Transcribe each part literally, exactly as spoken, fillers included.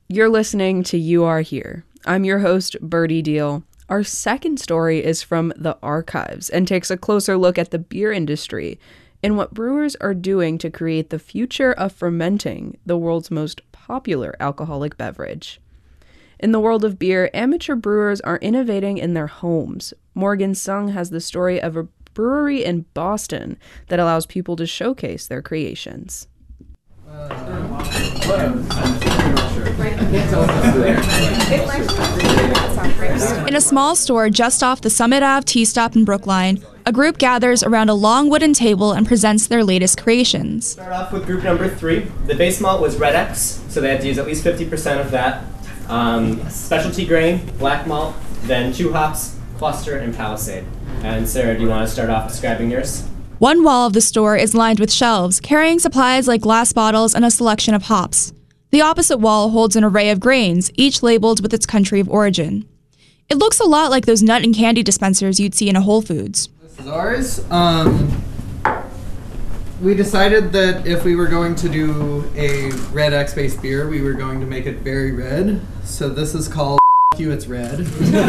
You're listening to You Are Here. I'm your host, Birdie Deal. Our second story is from the archives and takes a closer look at the beer industry and what brewers are doing to create the future of fermenting, the world's most popular alcoholic beverage. In the world of beer, amateur brewers are innovating in their homes. Morgan Sung has the story of a brewery in Boston that allows people to showcase their creations. In a small store just off the Summit Ave T-stop in Brookline, a group gathers around a long wooden table and presents their latest creations. Start off with group number three. The base malt was Red X, so they had to use at least fifty percent of that. Um, specialty grain, black malt, then two hops, Cluster, and Palisade. And Sarah, do you want to start off describing yours? One wall of the store is lined with shelves, carrying supplies like glass bottles and a selection of hops. The opposite wall holds an array of grains, each labeled with its country of origin. It looks a lot like those nut and candy dispensers you'd see in a Whole Foods. This is ours. Um, we decided that if we were going to do a Red X-based beer, we were going to make it very red. So this is called You, It's Red.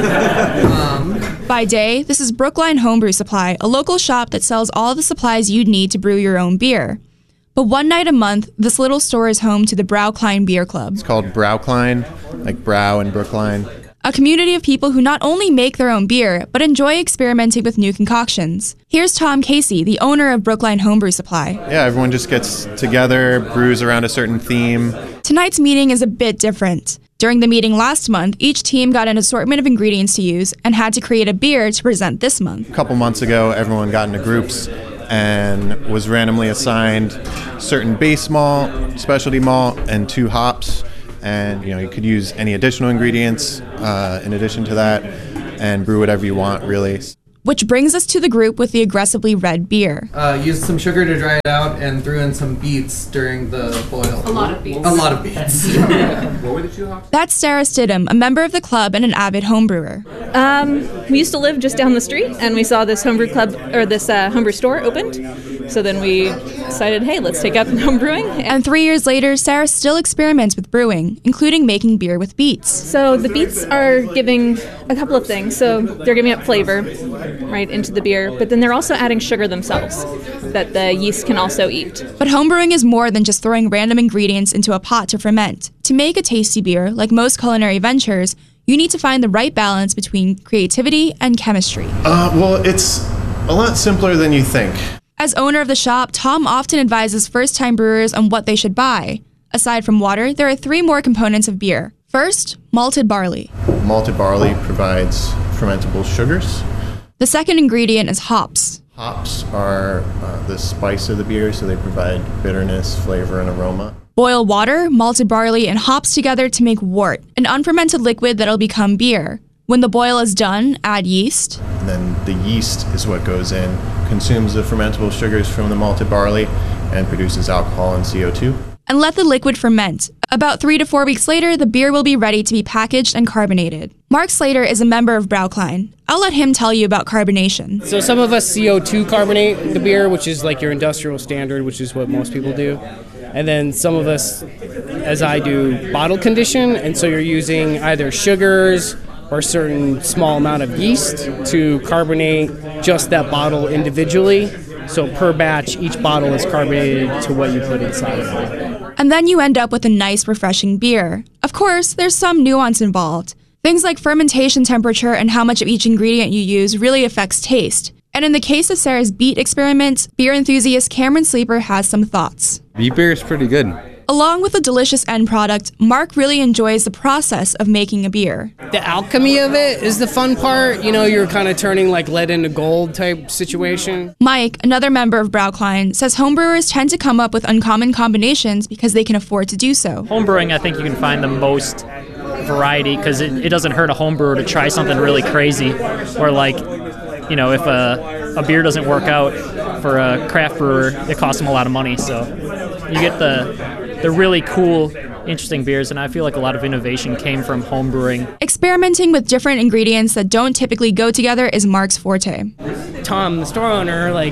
um, By day, this is Brookline Homebrew Supply, a local shop that sells all the supplies you'd need to brew your own beer. But one night a month, this little store is home to the Braucline Beer Club. It's called Braucline, like Brow and Brookline. A community of people who not only make their own beer, but enjoy experimenting with new concoctions. Here's Tom Casey, the owner of Brookline Homebrew Supply. Yeah, everyone just gets together, brews around a certain theme. Tonight's meeting is a bit different. During the meeting last month, each team got an assortment of ingredients to use and had to create a beer to present this month. A couple months ago, everyone got into groups and was randomly assigned certain base malt, specialty malt, and two hops. And you know, you could use any additional ingredients uh, in addition to that and brew whatever you want, really. Which brings us to the group with the aggressively red beer. Uh, used some sugar to dry it out and threw in some beets during the boil. A lot of beets. A lot of beets. What were the two hops? That's Sarah Stidham, a member of the club and an avid homebrewer. Um, we used to live just down the street, and we saw this homebrew club, or this uh, homebrew store opened. So then we decided, hey, let's take up home brewing. And three years later, Sarah still experiments with brewing, including making beer with beets. So the beets are giving a couple of things. So they're giving up flavor right into the beer, but then they're also adding sugar themselves that the yeast can also eat. But homebrewing is more than just throwing random ingredients into a pot to ferment. To make a tasty beer, like most culinary ventures, you need to find the right balance between creativity and chemistry. Uh, well, it's a lot simpler than you think. As owner of the shop, Tom often advises first-time brewers on what they should buy. Aside from water, there are three more components of beer. First, malted barley. Malted barley provides fermentable sugars. The second ingredient is hops. Hops are uh, the spice of the beer, so they provide bitterness, flavor, and aroma. Boil water, malted barley, and hops together to make wort, an unfermented liquid that'll become beer. When the boil is done, add yeast. And then the yeast is what goes in, consumes the fermentable sugars from the malted barley, and produces alcohol and C O two. And let the liquid ferment. About three to four weeks later, the beer will be ready to be packaged and carbonated. Mark Slater is a member of Braucline. I'll let him tell you about carbonation. So some of us C O two carbonate the beer, which is like your industrial standard, which is what most people do. And then some of us, as I do, bottle condition, and so you're using either sugars or a certain small amount of yeast to carbonate just that bottle individually. So per batch, each bottle is carbonated to what you put inside of it. And then you end up with a nice, refreshing beer. Of course, there's some nuance involved. Things like fermentation temperature and how much of each ingredient you use really affects taste. And in the case of Sarah's beet experiment, beer enthusiast Cameron Sleeper has some thoughts. Beet beer is pretty good. Along with the delicious end product, Mark really enjoys the process of making a beer. The alchemy of it is the fun part. You know, you're kind of turning like lead into gold type situation. Mike, another member of Braucline, says homebrewers tend to come up with uncommon combinations because they can afford to do so. Homebrewing, I think you can find the most variety because it, it doesn't hurt a homebrewer to try something really crazy. Or like, you know, if a, a beer doesn't work out for a craft brewer, it costs them a lot of money. So you get the... They're really cool, interesting beers, and I feel like a lot of innovation came from home brewing. Experimenting with different ingredients that don't typically go together is Mark's forte. Tom, the store owner, like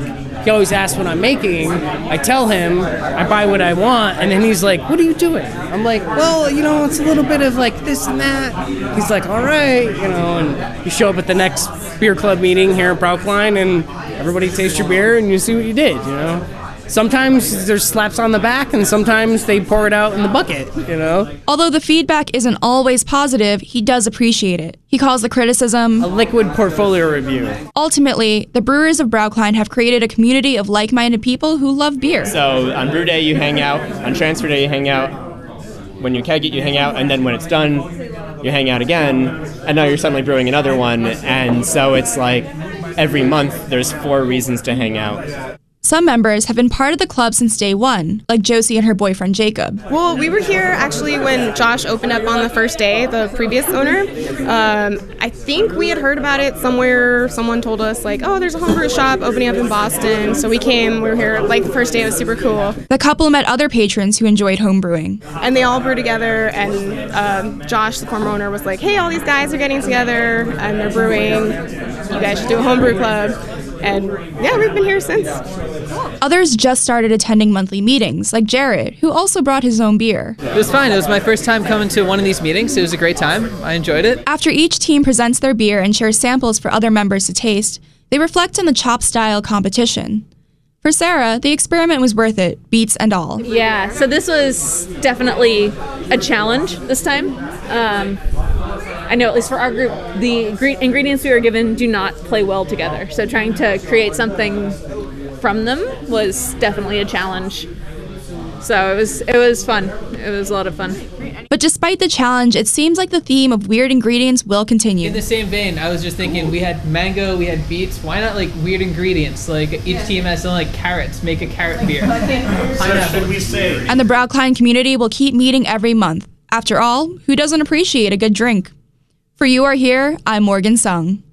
he always asks what I'm making. I tell him, I buy what I want, and then he's like, what are you doing? I'm like, well, you know, it's a little bit of like this and that. He's like, all right, you know, and you show up at the next beer club meeting here in Brookline, and everybody tastes your beer, and you see what you did, you know? Sometimes there's slaps on the back, and sometimes they pour it out in the bucket, you know? Although the feedback isn't always positive, he does appreciate it. He calls the criticism a liquid portfolio review. Ultimately, the brewers of Brookline have created a community of like-minded people who love beer. So on brew day, you hang out. On transfer day, you hang out. When you keg it, you hang out. And then when it's done, you hang out again. And now you're suddenly brewing another one. And so it's like every month, there's four reasons to hang out. Some members have been part of the club since day one, like Josie and her boyfriend Jacob. Well, we were here actually when Josh opened up on the first day, the previous owner. Um, I think we had heard about it somewhere. Someone told us, like, oh, there's a homebrew shop opening up in Boston. So we came, we were here, like, the first day. It was super cool. The couple met other patrons who enjoyed homebrewing. And they all brew together, and um, Josh, the former owner, was like, hey, all these guys are getting together, and they're brewing. You guys should do a homebrew club. And yeah, we've been here since. Others just started attending monthly meetings, like Jared, who also brought his own beer. It was fine. It was my first time coming to one of these meetings. It was a great time. I enjoyed it. After each team presents their beer and shares samples for other members to taste, they reflect on the chop style competition. For Sarah, the experiment was worth it, beets and all. Yeah, so this was definitely a challenge this time. Um, I know, at least for our group, the ingredients we were given do not play well together. So trying to create something from them was definitely a challenge. So it was it was fun. It was a lot of fun. But despite the challenge, it seems like the theme of weird ingredients will continue. In the same vein, I was just thinking, we had mango, we had beets. Why not like weird ingredients? Like each team has something like carrots. Make a carrot beer. Should we say? And the Brookline community will keep meeting every month. After all, who doesn't appreciate a good drink? For You Are Here, I'm Morgan Sung.